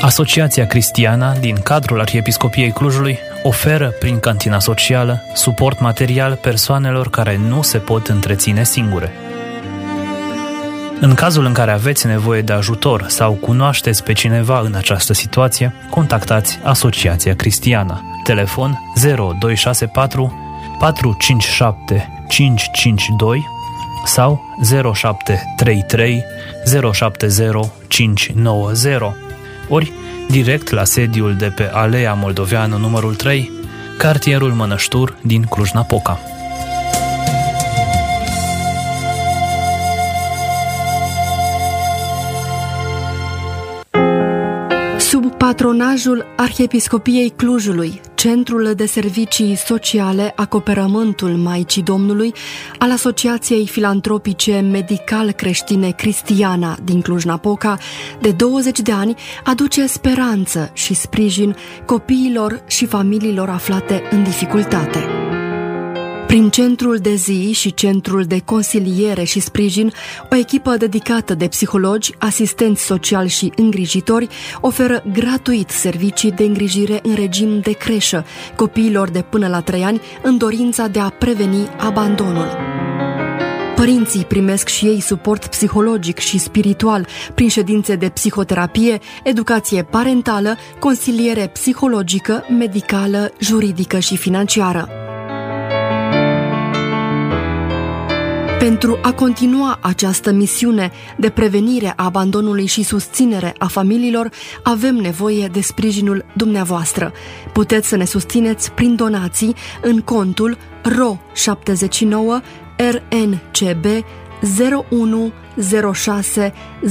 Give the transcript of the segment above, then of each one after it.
Asociația Cristiana din cadrul Arhiepiscopiei Clujului oferă prin cantina socială suport material persoanelor care nu se pot întreține singure. În cazul în care aveți nevoie de ajutor sau cunoașteți pe cineva în această situație, contactați Asociația Cristiana. Telefon 0264 457 552 sau 0733 070 590, ori direct la sediul de pe Alea Moldoveanu numărul 3, cartierul Mănăștur din Cluj-Napoca. Sub patronajul Arhiepiscopiei Clujului, Centrul de Servicii Sociale Acoperământul Maicii Domnului al Asociației Filantropice Medical-Creștine Cristiana din Cluj-Napoca, de 20 de ani, aduce speranță și sprijin copiilor și familiilor aflate în dificultate. Prin centrul de zi și centrul de consiliere și sprijin, o echipă dedicată de psihologi, asistenți sociali și îngrijitori oferă gratuit servicii de îngrijire în regim de creșă copiilor de până la 3 ani în dorința de a preveni abandonul. Părinții primesc și ei suport psihologic și spiritual prin ședințe de psihoterapie, educație parentală, consiliere psihologică, medicală, juridică și financiară. Pentru a continua această misiune de prevenire a abandonului și susținere a familiilor, avem nevoie de sprijinul dumneavoastră. Puteți să ne susțineți prin donații în contul RO 79 RNCB 0106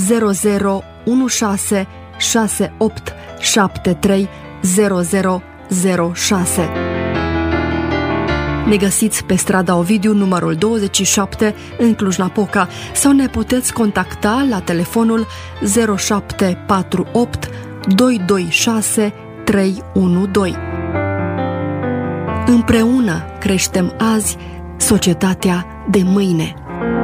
0016 68 73 0006. Ne găsiți pe strada Ovidiu, numărul 27, în Cluj-Napoca, sau ne puteți contacta la telefonul 0748 226 312. Împreună creștem azi societatea de mâine.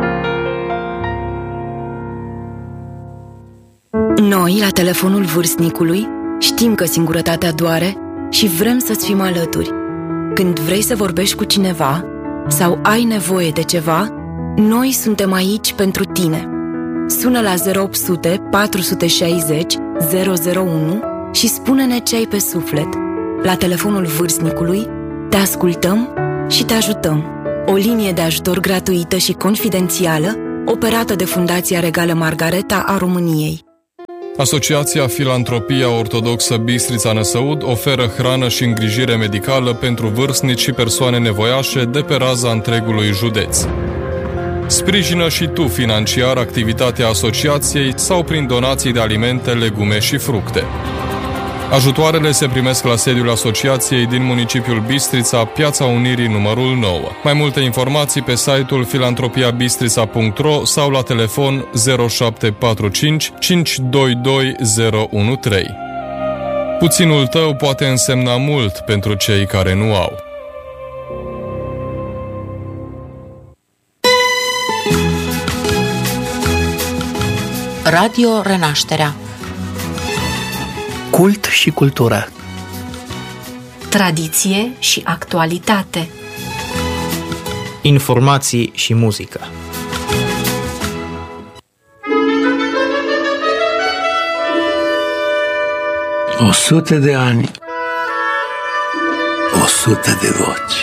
Noi, la telefonul vârstnicului, știm că singurătatea doare și vrem să-ți fim alături. Când vrei să vorbești cu cineva sau ai nevoie de ceva, noi suntem aici pentru tine. Sună la 0800 460 001 și spune-ne ce ai pe suflet. La telefonul vârstnicului te ascultăm și te ajutăm. O linie de ajutor gratuită și confidențială, operată de Fundația Regală Margareta a României. Asociația Filantropia Ortodoxă Bistrița Năsăud oferă hrană și îngrijire medicală pentru vârstnici și persoane nevoiașe de pe raza întregului județ. Sprijină și tu financiar activitatea asociației sau prin donații de alimente, legume și fructe. Ajutoarele se primesc la sediul asociației din municipiul Bistrița, Piața Unirii numărul 9. Mai multe informații pe site-ul filantropiabistrița.ro sau la telefon 0745 522 013. Puținul tău poate însemna mult pentru cei care nu au. Radio Renașterea. Cult și cultură. Tradiție și actualitate. Informații și muzică. O 100 de ani, 100 de voci.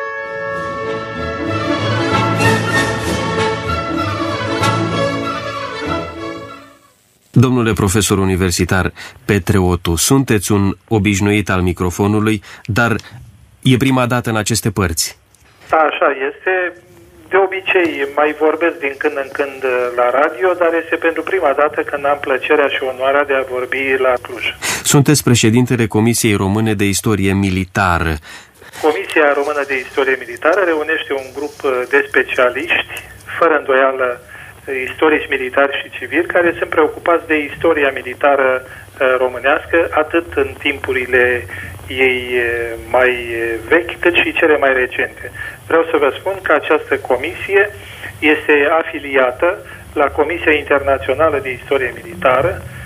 Domnule profesor universitar Petre Otu, sunteți un obișnuit al microfonului, dar e prima dată în aceste părți. Da, așa este. De obicei mai vorbesc din când în când la radio, dar este pentru prima dată când am plăcerea și onoarea de a vorbi la Cluj. Sunteți președintele Comisiei Române de Istorie Militară. Comisia Română de Istorie Militară reunește un grup de specialiști, fără îndoială istorici militari și civili, care sunt preocupați de istoria militară românească, atât în timpurile ei mai vechi, cât și cele mai recente. Vreau să vă spun că această comisie este afiliată la Comisia Internațională de Istorie Militară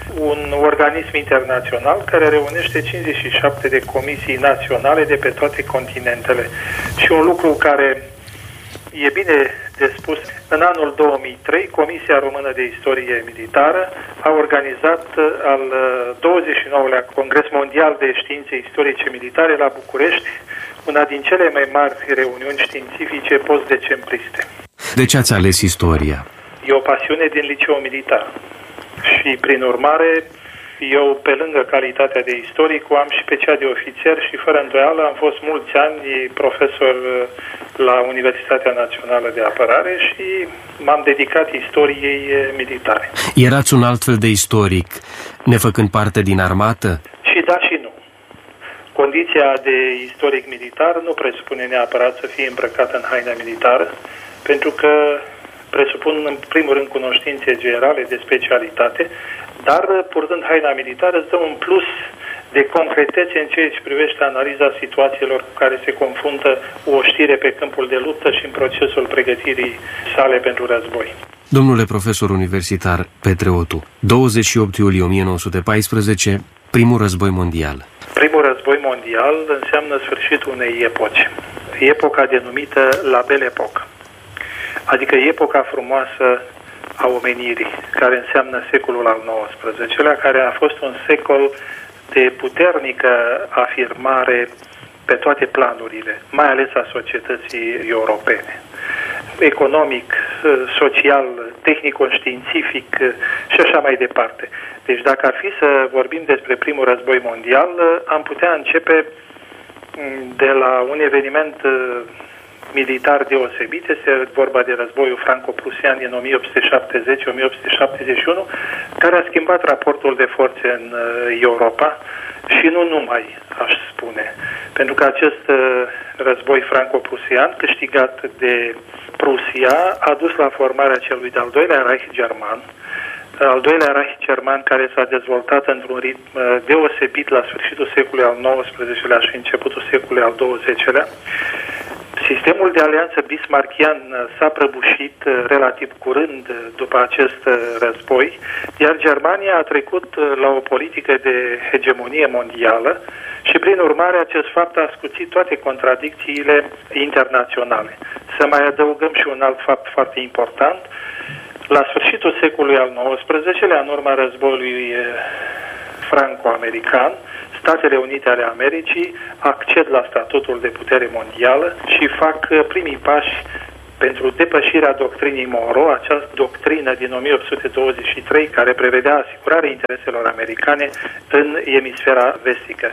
un organism internațional care reunește 57 de comisii naționale de pe toate continentele. Și un lucru care e bine de spus, în anul 2003, Comisia Română de Istorie Militară a organizat al 29-lea Congres Mondial de Științe Istorice Militare la București, una din cele mai mari reuniuni științifice post-decembriste. De ce ați ales istoria? E o pasiune din liceu militar și, prin urmare, eu, pe lângă calitatea de istoric, am și pe cea de ofițer și, fără îndoială, am fost mulți ani profesor la Universitatea Națională de Apărare și m-am dedicat istoriei militare. Erați un alt fel de istoric, nefăcând parte din armată? Și da și nu. Condiția de istoric militar nu presupune neapărat să fie îmbrăcat în haina militară, pentru că presupun, în primul rând, cunoștințe generale de specialitate, dar, purtând haina militară, îți dă un plus de concretețe în ceea ce privește analiza situațiilor cu care se confruntă o știre pe câmpul de luptă și în procesul pregătirii sale pentru război. Domnule profesor universitar Petre Otu, 28 iulie 1914, primul război mondial. Primul război mondial înseamnă sfârșitul unei epoci. Epoca denumită La Belle Époque, adică epoca frumoasă a omenirii, care înseamnă secolul al XIX-lea, care a fost un secol de puternică afirmare pe toate planurile, mai ales a societății europene. Economic, social, tehnico-științific și așa mai departe. Deci dacă ar fi să vorbim despre primul război mondial, am putea începe de la un eveniment militar deosebit. Este vorba de războiul franco-prusian din 1870-1871, care a schimbat raportul de forțe în Europa și nu numai, aș spune. Pentru că acest război franco-prusian, câștigat de Prusia, a dus la formarea celui de-al doilea Reich german, al doilea Reich german care s-a dezvoltat într-un ritm deosebit la sfârșitul secolului al XIX-lea și începutul secolului al XX-lea. Sistemul de alianță bismarckian s-a prăbușit relativ curând după acest război, iar Germania a trecut la o politică de hegemonie mondială și, prin urmare, acest fapt a scuțit toate contradicțiile internaționale. Să mai adăugăm și un alt fapt foarte important. La sfârșitul secolului al XIX-lea, în urma războiului franco-american, Statele Unite ale Americii acced la statutul de putere mondială și fac primii pași pentru depășirea doctrinii Monroe, această doctrină din 1823 care prevedea asigurarea intereselor americane în emisfera vestică.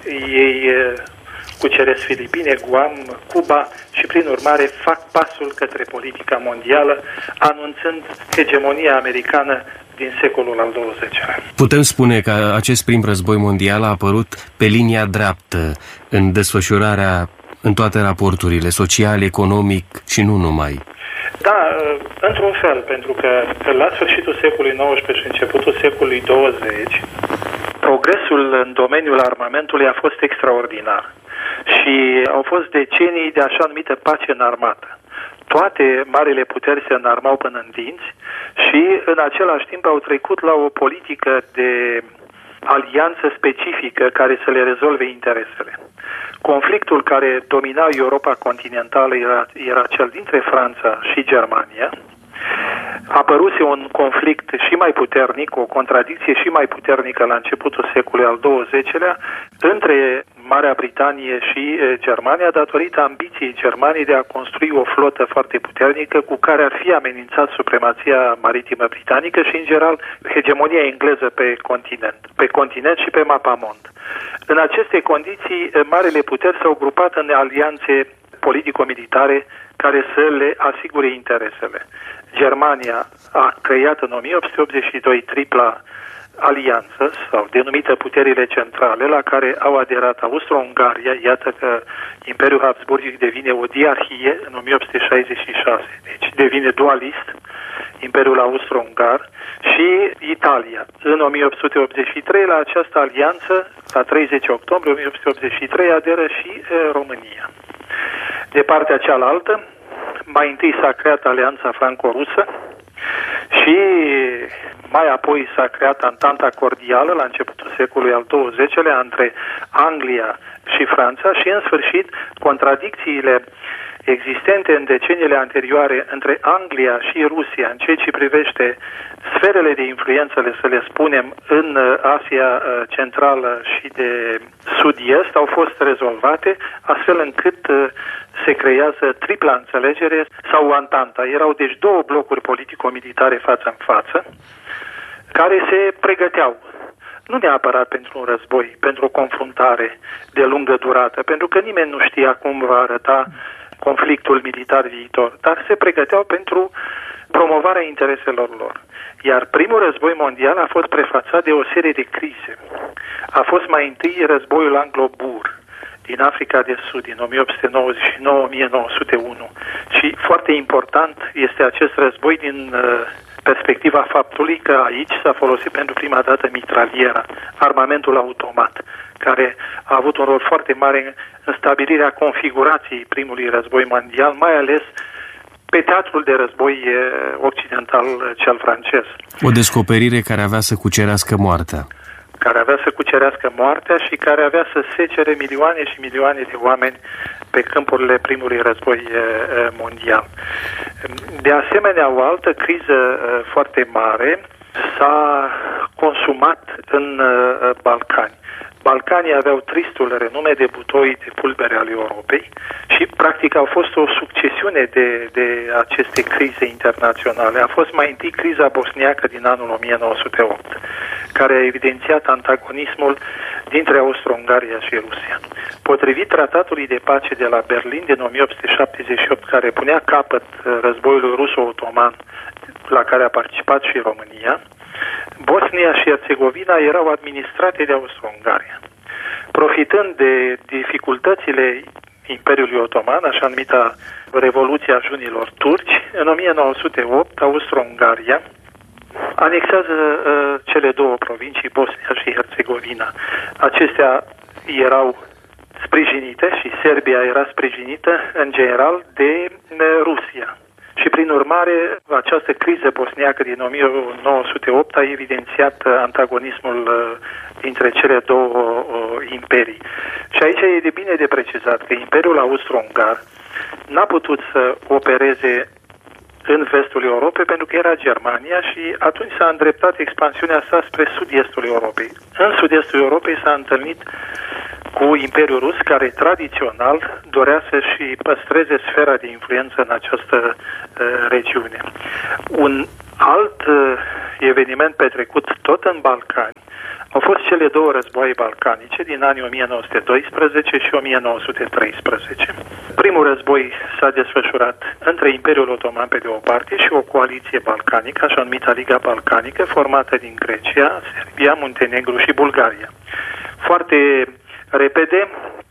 Ei cuceresc Filipine, Guam, Cuba și, prin urmare, fac pasul către politica mondială, anunțând hegemonia americană din secolul al XX-lea. Putem spune că acest prim război mondial a apărut pe linia dreaptă în desfășurarea în toate raporturile, social, economic și nu numai. Da, într-un fel, pentru că la sfârșitul secolului XIX și începutul secolului 20, progresul în domeniul armamentului a fost extraordinar și au fost decenii de așa numită pace în armată. Toate marile puteri se înarmau până în dinți și în același timp au trecut la o politică de alianță specifică care să le rezolve interesele. Conflictul care domina Europa continentală era cel dintre Franța și Germania. Apăruse un conflict și mai puternic, o contradicție și mai puternică la începutul secolului al XX-lea între Marea Britanie și Germania, datorită ambiției Germaniei de a construi o flotă foarte puternică cu care ar fi amenințat supremația maritimă britanică și, în general, hegemonia engleză pe continent și pe mapamond. În aceste condiții, marile puteri s-au grupat în alianțe politico-militare care să le asigure interesele. Germania a creat în 1882 tripla alianță, sau denumită puterile centrale, la care au aderat Austro-Ungaria. Iată că Imperiul Habsburgic devine o diarhie în 1866, deci devine dualist, Imperiul Austro-Ungar, și Italia. În 1883, la această alianță, la 30 octombrie 1883, aderă și România. De partea cealaltă, mai întâi s-a creat alianța franco-rusă și Și mai apoi s-a creat Antanta Cordială la începutul secolului al XX-lea între Anglia și Franța și, în sfârșit, contradicțiile existente în deceniile anterioare între Anglia și Rusia în ceea ce privește sferele de influență, să le spunem, în Asia Centrală și de Sud-Est au fost rezolvate, astfel încât se creează tripla înțelegere sau Antanta. Erau deci două blocuri politico-militare față în față, care se pregăteau nu neapărat pentru un război, pentru o confruntare de lungă durată, pentru că nimeni nu știa cum va arăta conflictul militar viitor, dar se pregăteau pentru promovarea intereselor lor. Iar primul război mondial a fost prefațat de o serie de crize. A fost mai întâi războiul anglo-bur din Africa de Sud, din 1899-1901. Și foarte important este acest război din perspectiva faptului că aici s-a folosit pentru prima dată mitraliera, armamentul automat, care a avut un rol foarte mare în stabilirea configurației primului război mondial, mai ales pe teatrul de război occidental, cel francez. O descoperire care avea să cucerească moartea. Care avea să cucerească moartea și care avea să secere milioane și milioane de oameni pe câmpurile primului război mondial. De asemenea, o altă criză foarte mare s-a consumat în Balcani. Balcanii aveau tristul renume de butoi de pulbere ale Europei și, practic, au fost o succesiune de aceste crize internaționale. A fost mai întâi criza bosniacă din anul 1908, care a evidențiat antagonismul dintre Austro-Ungaria și Rusia. Potrivit tratatului de pace de la Berlin din 1878, care punea capăt războiului ruso-otoman, la care a participat și România, Bosnia și Herțegovina erau administrate de Austro-Ungaria. Profitând de dificultățile Imperiului Otoman, așa numita Revoluția Junilor Turci, în 1908 Austro-Ungaria anexează cele două provincii, Bosnia și Herțegovina. Acestea erau sprijinite și Serbia era sprijinită în general de Rusia. Și, prin urmare, această criză bosniacă din 1908 a evidențiat antagonismul dintre cele două imperii. Și aici e de bine de precizat că Imperiul Austro-Ungar n-a putut să opereze în vestul Europei pentru că era Germania și atunci s-a îndreptat expansiunea sa spre sud-estul Europei. În sud-estul Europei s-a întâlnit cu Imperiul Rus, care tradițional dorea să-și păstreze sfera de influență în această regiune. Un alt eveniment petrecut tot în Balcani au fost cele două războaie balcanice din anii 1912 și 1913. Primul război s-a desfășurat între Imperiul Otoman pe de o parte și o coaliție balcanică, așa numită Liga Balcanică, formată din Grecia, Serbia, Muntenegru și Bulgaria. Foarte repede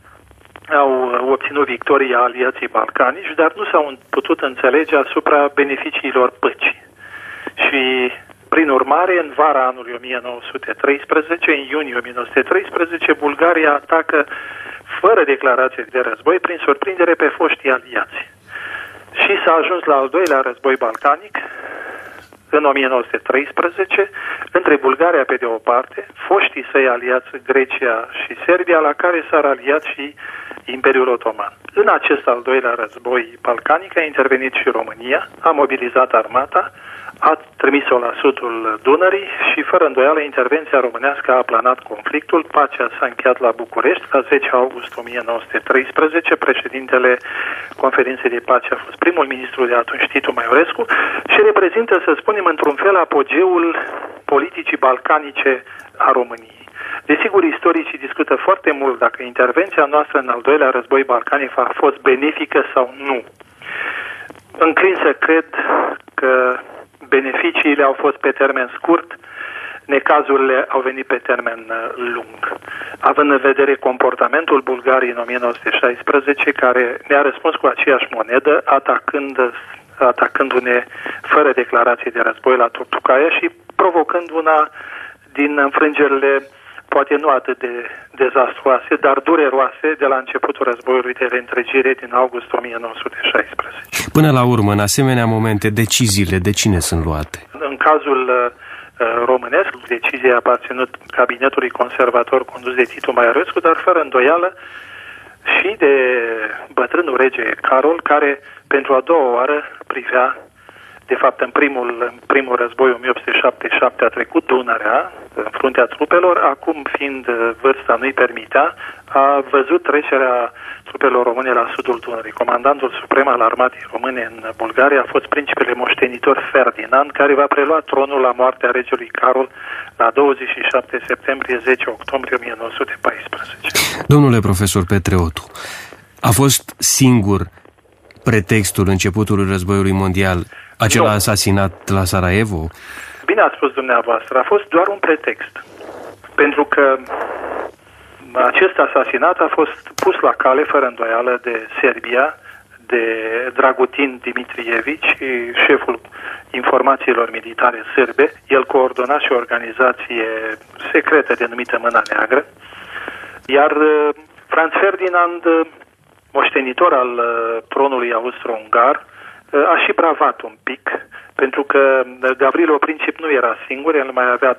au obținut victoria aliații balcanici, dar nu s-au putut înțelege asupra beneficiilor păcii. Și, prin urmare, în vara anului 1913, în iunie 1913, Bulgaria atacă fără declarație de război, prin surprindere, pe foștii aliați. Și s-a ajuns la al doilea război balcanic, în 1913, între Bulgaria pe de o parte, foștii săi aliați Grecia și Serbia, la care s-a aliat și Imperiul Otoman. În acest al doilea război balcanic a intervenit și România, a mobilizat armata, a trimis-o la sudul Dunării și, fără îndoială, intervenția românească a aplanat conflictul. Pacea s-a încheiat la București la 10 august 1913. Președintele Conferinței de Pace a fost primul ministru de atunci, Titu Maiorescu, și reprezintă, să spunem, într-un fel apogeul politicii balcanice a României. Desigur, istoricii discută foarte mult dacă intervenția noastră în al doilea război balcanic a fost benefică sau nu. Înclin să cred că beneficiile au fost pe termen scurt, necazurile au venit pe termen lung. Având în vedere comportamentul Bulgariei în 1916, care ne-a răspuns cu aceeași monedă, atacându-ne fără declarație de război la Turtucaia și provocând una din înfrângerile poate nu atât de dezastruoase, dar dureroase de la începutul războiului de reîntregire din august 1916. Până la urmă, în asemenea momente, deciziile de cine sunt luate? În cazul românesc, decizia a aparținut cabinetului conservator condus de Titu Maiorescu, dar fără îndoială și de bătrânul rege Carol, care pentru a doua oară privea, de fapt în primul război 1877 a trecut Dunărea în fruntea trupelor, acum fiind vârsta nu-i permitea, a văzut trecerea trupelor române la sudul Dunării. Comandantul suprem al armatei române în Bulgaria a fost principele moștenitor Ferdinand, care va prelua tronul la moartea regelui Carol la 27 septembrie 10 octombrie 1914. Domnule profesor Petreotu, a fost singur pretextul începutului războiului mondial acela asasinat la Sarajevo? Bine ați spus dumneavoastră, a fost doar un pretext. Pentru că acest asasinat a fost pus la cale, fără îndoială, de Serbia, de Dragutin Dimitrievici, șeful informațiilor militare sârbe. El coordona și o organizație secretă denumită Mâna Neagră. Iar Franz Ferdinand, moștenitor al tronului austro-ungar, a și bravat un pic, pentru că Gavrilo Princip nu era singur, el mai avea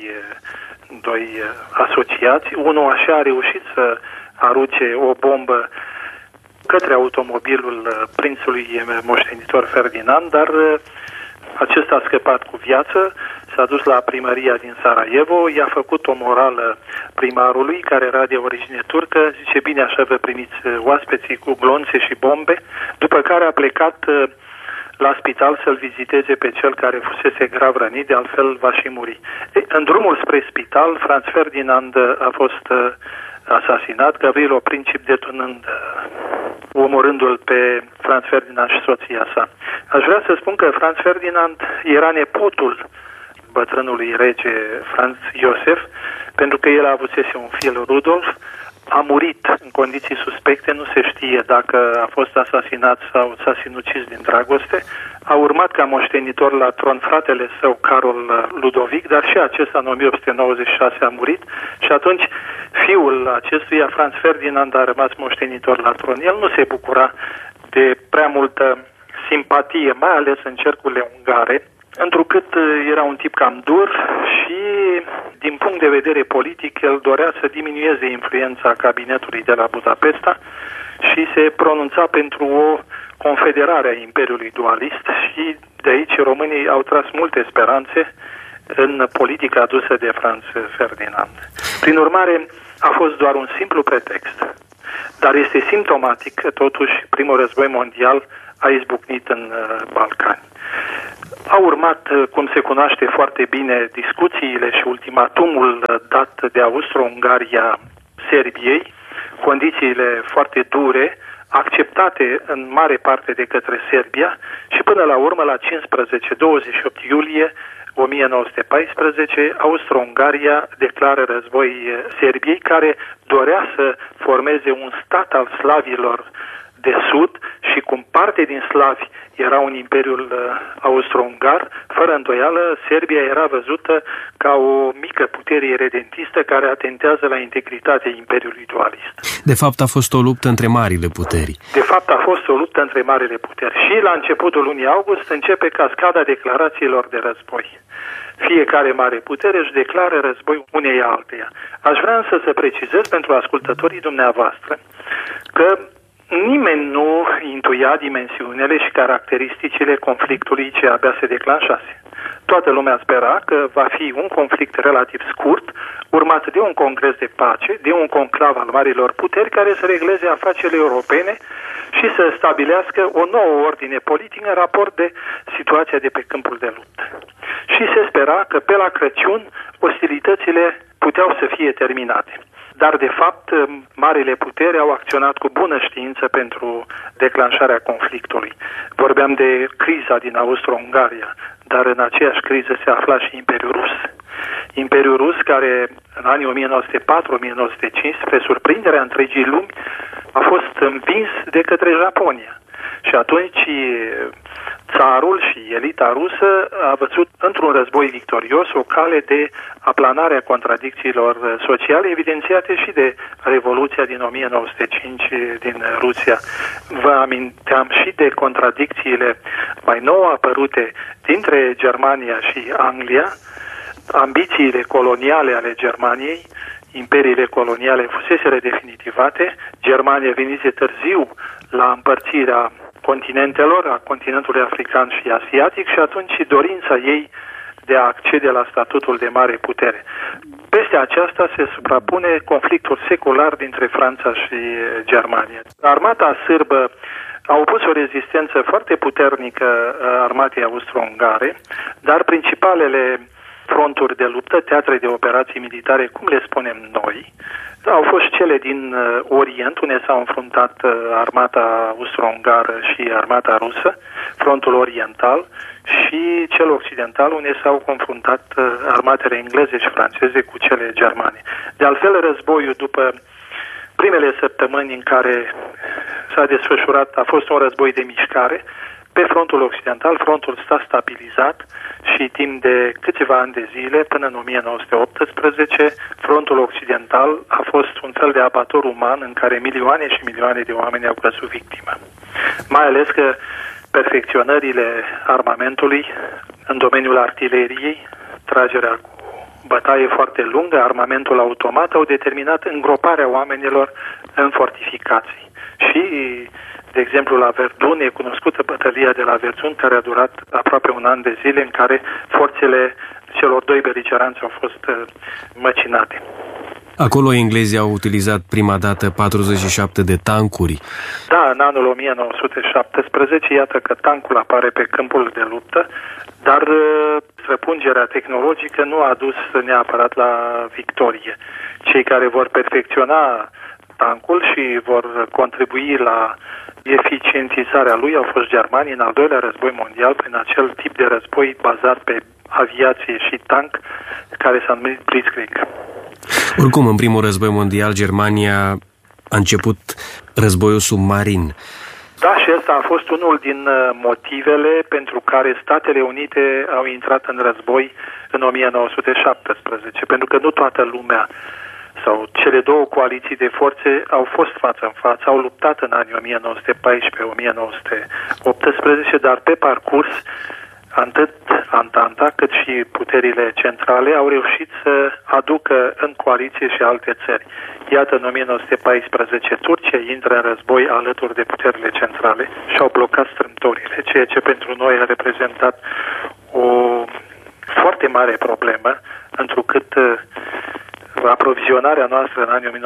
doi asociați. Unul așa a reușit să arunce o bombă către automobilul prințului moștenitor Ferdinand, dar acesta a scăpat cu viață, s-a dus la primăria din Sarajevo, i-a făcut o morală primarului, care era de origine turcă, zice, bine, așa vă primiți oaspeții cu glonțe și bombe, după care a plecat la spital să-l viziteze pe cel care fusese grav rănit, de altfel va și muri. În drumul spre spital, Franz Ferdinand a fost asasinat, Gavrilo Princip detonând, omorându-l pe Franz Ferdinand și soția sa. Aș vrea să spun că Franz Ferdinand era nepotul bătrânului rege Franz Iosef, pentru că el avusese un fiel, Rudolf, a murit în condiții suspecte, nu se știe dacă a fost asasinat sau s-a sinucis din dragoste. A urmat ca moștenitor la tron fratele său, Carol Ludovic, dar și acesta în 1896 a murit și atunci fiul acestuia, Franz Ferdinand, a rămas moștenitor la tron. El nu se bucura de prea multă simpatie, mai ales în cercurile ungare, întrucât era un tip cam dur și, din punct de vedere politic, el dorea să diminueze influența cabinetului de la Budapesta și se pronunța pentru o confederare a Imperiului Dualist și de aici românii au tras multe speranțe în politica adusă de Franz Ferdinand. Prin urmare, a fost doar un simplu pretext, dar este simptomatic că totuși primul război mondial a izbucnit în Balcani. A urmat, cum se cunoaște foarte bine, discuțiile și ultimatumul dat de Austro-Ungaria Serbiei, condițiile foarte dure, acceptate în mare parte de către Serbia și până la urmă, la 15-28 iulie 1914, Austro-Ungaria declară război Serbiei, care dorea să formeze un stat al slavilor de sud și cum parte din slavi erau în Imperiul Austro-Ungar, fără îndoială, Serbia era văzută ca o mică putere redentistă care atentează la integritatea Imperiului Dualist. De fapt, a fost o luptă între marile puteri. De fapt, a fost o luptă între marile puteri. Și la începutul lunii august începe cascada declarațiilor de război. Fiecare mare putere își declară război unei alteia. Aș vrea însă să precizez pentru ascultătorii dumneavoastră că nimeni nu intuia dimensiunile și caracteristicile conflictului ce abia se declanșase. Toată lumea spera că va fi un conflict relativ scurt, urmat de un congres de pace, de un conclav al marilor puteri care să regleze afacerile europene și să stabilească o nouă ordine politică în raport de situația de pe câmpul de luptă. Și se spera că pe la Crăciun ostilitățile puteau să fie terminate. Dar, de fapt, marile puteri au acționat cu bună știință pentru declanșarea conflictului. Vorbeam de criza din Austro-Ungaria, dar în aceeași criză se afla și Imperiul Rus. Imperiul Rus, care în anii 1904-1905, spre surprinderea întregii lumi, a fost învins de către Japonia. Și atunci țarul și elita rusă a văzut într-un război victorios o cale de aplanare a contradicțiilor sociale, evidențiate și de Revoluția din 1905 din Rusia. Vă aminteam și de contradicțiile mai nou apărute dintre Germania și Anglia, ambițiile coloniale ale Germaniei, imperiile coloniale fuseseră definitivate, Germania venise târziu la împărțirea continentelor, a continentului african și asiatic și atunci dorința ei de a accede la statutul de mare putere. Peste aceasta se suprapune conflictul secular dintre Franța și Germania. Armata sârbă a opus o rezistență foarte puternică armatei austro-ungare, dar principalele fronturi de luptă, teatre de operații militare, cum le spunem noi, au fost cele din Orient, unde s-au înfruntat armata austro-ungară și armata rusă, frontul oriental, și cel occidental, unde s-au confruntat armatele engleze și franceze cu cele germane. De altfel, războiul după primele săptămâni în care s-a desfășurat, a fost un război de mișcare. Pe frontul occidental, frontul s-a stabilizat și timp de câțiva ani de zile, până în 1918, frontul occidental a fost un fel de abator uman în care milioane și milioane de oameni au căzut victimă. Mai ales că perfecționările armamentului în domeniul artileriei, tragerea cu bătaie foarte lungă, armamentul automat, au determinat îngroparea oamenilor în fortificații. Și de exemplu, la Verdun e cunoscută bătălia de la Verdun, care a durat aproape un an de zile, în care forțele celor doi beligeranți au fost măcinate. Acolo englezii au utilizat prima dată 47 de tancuri. Da, în anul 1917, iată că tancul apare pe câmpul de luptă, dar străpungerea tehnologică nu a dus neapărat la victorie. Cei care vor perfecționa tancul și vor contribui la eficientizarea lui au fost germanii în al doilea război mondial, prin acel tip de război bazat pe aviație și tank, care s-a numit Blitzkrieg. Oricum, în primul război mondial, Germania a început războiul submarin. Da, și ăsta a fost unul din motivele pentru care Statele Unite au intrat în război în 1917, pentru că nu toată lumea sau cele două coaliții de forțe au fost față în față, au luptat în anii 1914-1918, dar pe parcurs atât Antanta cât și puterile centrale au reușit să aducă în coaliție și alte țări. Iată, în 1914 Turcia intră în război alături de puterile centrale și au blocat strâmtorile, ceea ce pentru noi a reprezentat o foarte mare problemă, întrucât aprovizionarea noastră în anii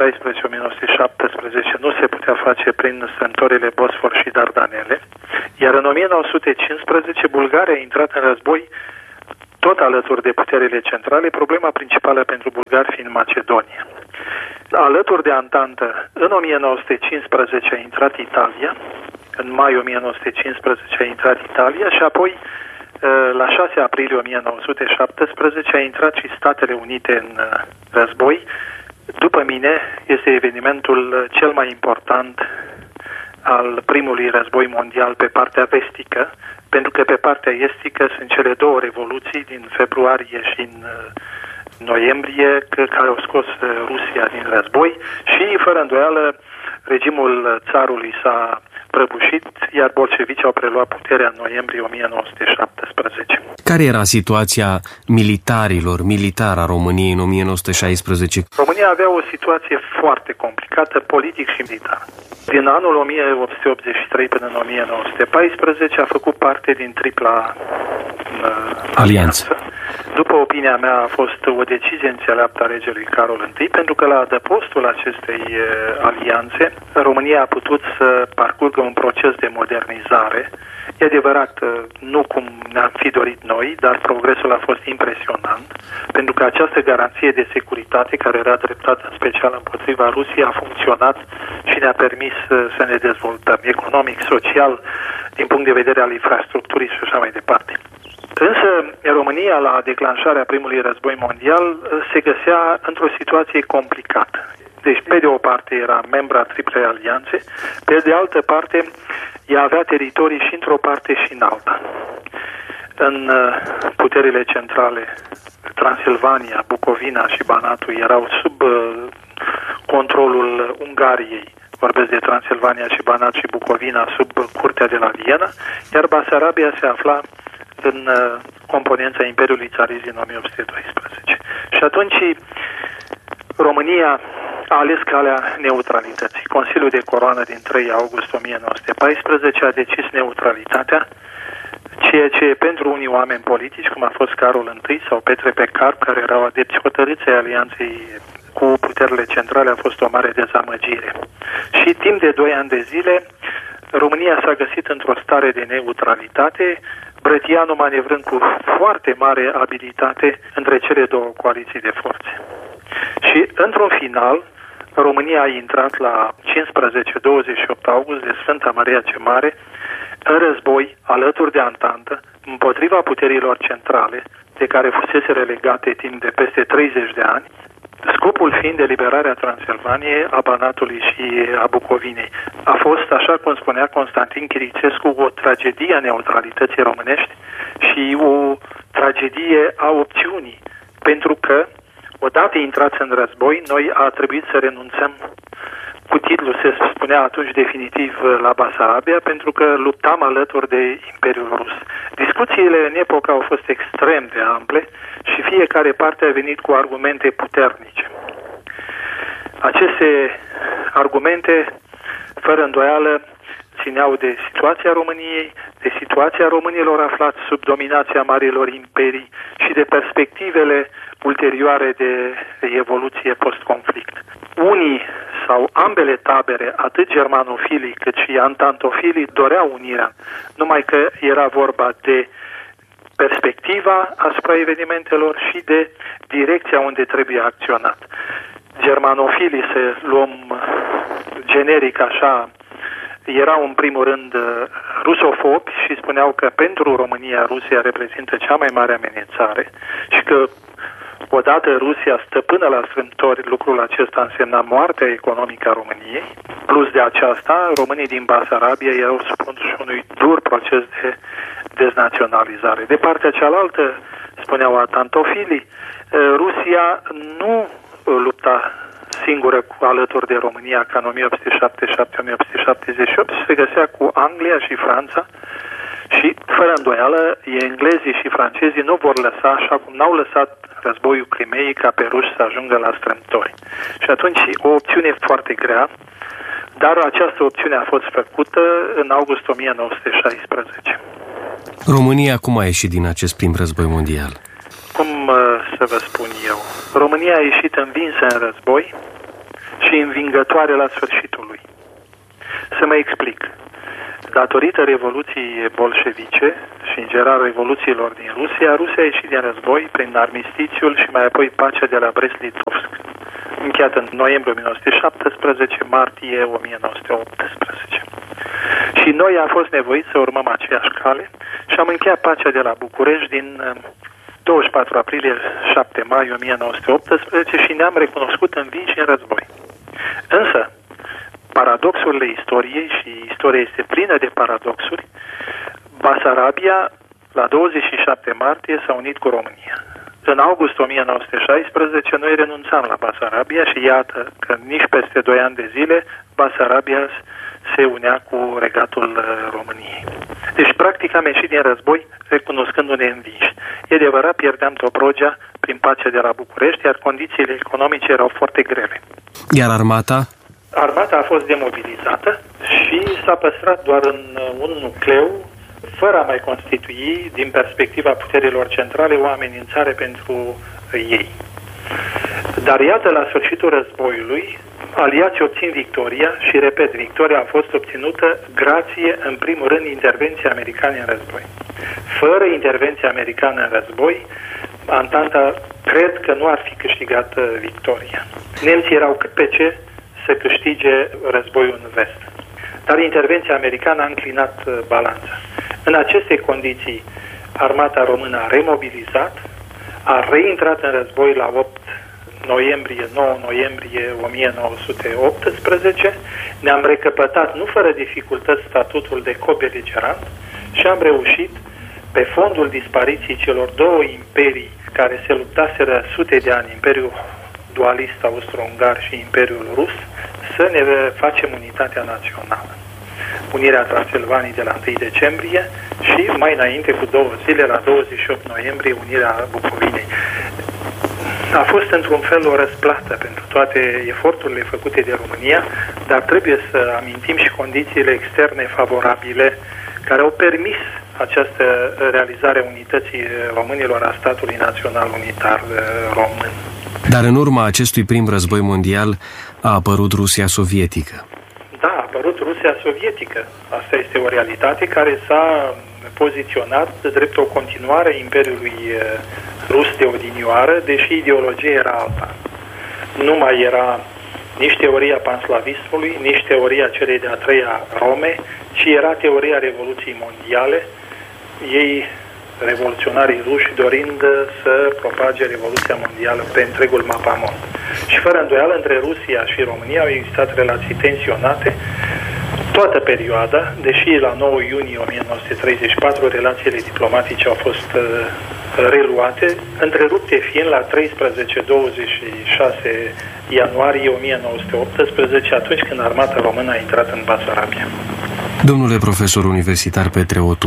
1916-1917 nu se putea face prin strâmtorile Bosfor și Dardanele, iar în 1915 Bulgaria a intrat în război tot alături de puterile centrale, problema principală pentru bulgari fiind Macedonia. Alături de Antantă, în 1915 a intrat Italia, în mai 1915 a intrat Italia și apoi la 6 aprilie 1917 a intrat și Statele Unite în război. După mine, este evenimentul cel mai important al primului război mondial pe partea vestică, pentru că pe partea estică sunt cele două revoluții din februarie și în noiembrie, care au scos Rusia din război și, fără îndoială, regimul țarului s-a prăbușit, iar bolșevicii au preluat puterea în noiembrie 1917. Care era situația militari a României în 1916? România avea o situație foarte complicată, politic și militar. Din anul 1883 până în 1914 a făcut parte din tripla alianță. După opinia mea, a fost o decizie înțeleaptă a regelui Carol I, pentru că la adăpostul acestei alianțe, România a putut să parcurgă un proces de modernizare. E adevărat, nu cum ne-am fi dorit noi, dar progresul a fost impresionant, pentru că această garanție de securitate, care era dreptată în special împotriva Rusiei, a funcționat și ne-a permis să ne dezvoltăm economic, social, din punct de vedere al infrastructurii și așa mai departe. Însă, România, la declanșarea primului război mondial, se găsea într-o situație complicată. Deci, pe de o parte, era membra Triplei Alianțe, pe de altă parte, ea avea teritorii și într-o parte și în alta. În puterile centrale, Transilvania, Bucovina și Banatul erau sub controlul Ungariei. Vorbesc de Transilvania și Banat și Bucovina sub curtea de la Viena, iar Basarabia se afla în componența Imperiului Țarist din 1812. Și atunci România a ales calea neutralității. Consiliul de Coroană din 3 august 1914 a decis neutralitatea, ceea ce pentru unii oameni politici, cum a fost Carol I sau Petre Pecar, care erau adepți hotărâți ai alianței cu puterile centrale, a fost o mare dezamăgire. Și timp de 2 ani de zile, România s-a găsit într-o stare de neutralitate, Brătianu manevrând cu foarte mare abilitate între cele două coaliții de forțe. Și, într-un final, România a intrat la 15-28 august de Sfânta Maria cea Mare în război alături de Antantă împotriva puterilor centrale, de care fusese relegate timp de peste 30 de ani, scopul fiind eliberarea Transilvaniei, a Banatului și a Bucovinei. A fost, așa cum spunea Constantin Chirițescu, o tragedie a neutralității românești și o tragedie a opțiunii, pentru că odată intrați în război, noi a trebuit să renunțăm, cu titlu se spunea atunci definitiv, la Basarabia, pentru că luptam alături de Imperiul Rus. Discuțiile în epocă au fost extrem de ample și fiecare parte a venit cu argumente puternice. Aceste argumente, fără îndoială, țineau de situația României, de situația românilor aflați sub dominația marilor imperii și de perspectivele ulterioare de evoluție post-conflict. Unii sau ambele tabere, atât germanofilii cât și antantofilii, doreau unirea, numai că era vorba de perspectiva asupra evenimentelor și de direcția unde trebuie acționat. Germanofilii, să luăm generic așa, erau în primul rând rusofobi și spuneau că pentru România Rusia reprezintă cea mai mare amenințare și că odată Rusia stăpână la strâmtori, lucrul acesta însemna moartea economică a României. Plus de aceasta, românii din Basarabia erau supuși unui dur proces de deznaționalizare. De partea cealaltă, spuneau atantofilii, Rusia nu lupta singură alături de România ca în 1877-1878 și se găsea cu Anglia și Franța și, fără îndoială, englezii și francezii nu vor lăsa, așa cum n-au lăsat războiul Crimeei, ca pe ruși să ajungă la strâmtori. Și atunci o opțiune foarte grea, dar această opțiune a fost făcută în august 1916. România cum a ieșit din acest prim război mondial? Cum să vă spun eu? România a ieșit învinsă în război și învingătoare la sfârșitul lui. Să mă explic. Datorită Revoluției bolșevice și, în general, revoluțiilor din Rusia, Rusia a ieșit din război prin armistițiul și mai apoi pacea de la Brest-Litovsk, încheiată în noiembrie 1917, martie 1918. Și noi am fost nevoiți să urmăm aceeași cale și am încheiat pacea de la București din 24 aprilie 7 mai 1918 și ne-am recunoscut învinși în război. Însă, paradoxurile istoriei, și istoria este plină de paradoxuri, Basarabia, la 27 martie, s-a unit cu România. În august 1916 noi renunțam la Basarabia și iată că nici peste 2 ani de zile Basarabia se unea cu regatul României. Deci, practic, am ieșit din război recunoscându-ne învinși. E adevărat, pierdeam Dobrogea prin pacea de la București, iar condițiile economice erau foarte grele. Iar armata? Armata a fost demobilizată și s-a păstrat doar în un nucleu, fără a mai constitui, din perspectiva puterilor centrale, o amenințare pentru ei. Dar iată, la sfârșitul războiului, aliații obțin victoria și, repet, victoria a fost obținută grație, în primul rând, intervenției americane în război. Fără intervenția americană în război, Antanta cred că nu ar fi câștigat victoria. Nemții erau cât pe ce să câștige războiul în vest. Dar intervenția americană a înclinat balanța. În aceste condiții, armata română a remobilizat, a reintrat în război la 8 noiembrie, 9 noiembrie 1918, ne-am recăpătat, nu fără dificultăți, statutul de cobeligerant și am reușit, pe fondul dispariției celor două imperii care se luptaseră sute de ani, Imperiul dualist austro-ungar și Imperiul rus, să ne facem unitatea națională. Unirea Transilvaniei de la 1 decembrie și mai înainte cu 2 zile, la 28 noiembrie, unirea Bucovinei. A fost într-un fel o răsplată pentru toate eforturile făcute de România, dar trebuie să amintim și condițiile externe favorabile care au permis această realizare a unității românilor, a statului național unitar român. Dar în urma acestui prim război mondial a apărut Rusia sovietică. Da, a apărut Rusia sovietică. Asta este o realitate care s-a poziționat drept o continuare a Imperiului Rus de odinioară, deși ideologia era alta. Nu mai era nici teoria panslavismului, nici teoria celei de-a treia Rome, ci era teoria Revoluției Mondiale, ei, revoluționarii ruși, dorind să propage Revoluția Mondială pe întregul mapamond. Și fără îndoială, între Rusia și România au existat relații tensionate toată perioada, deși la 9 iunie 1934 relațiile diplomatice au fost reluate, întrerupte fiind la 13-26 ianuarie 1918, atunci când armata română a intrat în Basarabia. Domnule profesor universitar Petre Otu,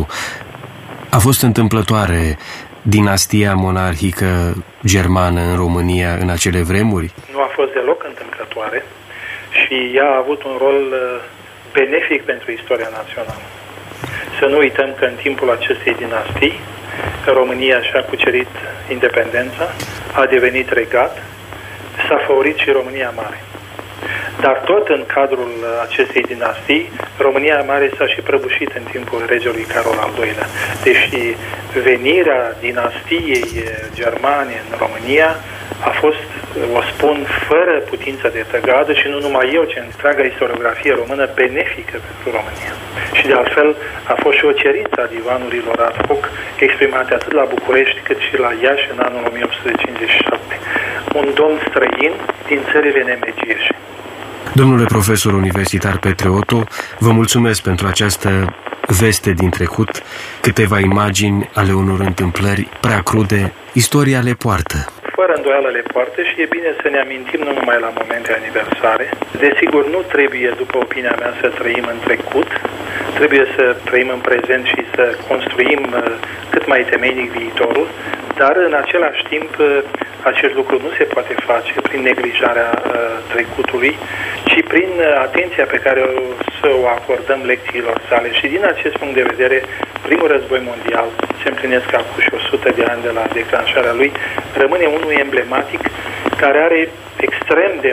a fost întâmplătoare dinastia monarhică germană în România în acele vremuri? Nu a fost deloc întâmplătoare și ea a avut un rol benefic pentru istoria națională. Să nu uităm că în timpul acestei dinastii România și-a cucerit independența, a devenit regat, s-a favorit și România Mare. Dar tot în cadrul acestei dinastii, România Mare s-a și prăbușit în timpul regelui Carol al II-lea. Deși venirea dinastiei germane în România a fost, o spun, fără putință de tăgadă și nu numai eu, ci întreaga istoriografie română benefică pentru România. Și de altfel a fost și o cerință a divanurilor ad hoc exprimate atât la București cât și la Iași în anul 1857. Un domn străin din țările nemegieșe. Domnule profesor universitar Petre Otu, vă mulțumesc pentru această veste din trecut, câteva imagini ale unor întâmplări prea crude. Istoria le poartă. Fără îndoială le poartă și e bine să ne amintim nu numai la momente aniversare. Desigur, nu trebuie, după opinia mea, să trăim în trecut, trebuie să trăim în prezent și să construim cât mai temeinic viitorul, dar în același timp acest lucru nu se poate face prin neglijarea trecutului, ci prin atenția pe care o să o acordăm lecțiilor sale. Și din acest punct de vedere, primul război mondial, se împlinesc acum și 100 de ani de la declanșarea lui, rămâne unul emblematic care are extrem de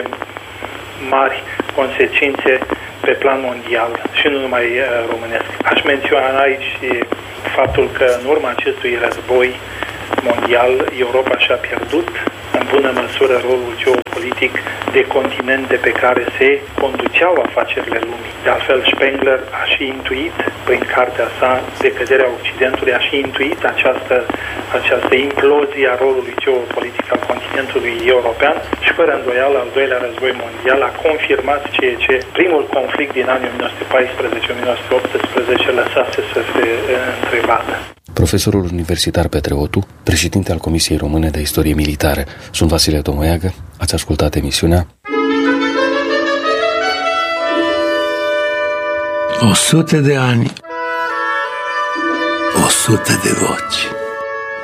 mari consecințe pe plan mondial și nu numai românesc. Aș menționa aici faptul că în urma acestui război mondial, Europa și-a pierdut în bună măsură rolul geopolitic de continent de pe care se conduceau afacerile lumii. De altfel, Spengler a și intuit, prin cartea sa, Decăderea Occidentului, a și intuit această implozie a rolului geopolitic al continentului european și, fără îndoială, al doilea război mondial a confirmat ceea ce primul conflict din anii 1914-1918 lăsase să se întrevadă. Profesorul universitar Petre Otu, președinte al Comisiei Române de Istorie Militară. Sunt Vasile Tomoiagă, ați ascultat emisiunea 100 de ani, 100 de voci.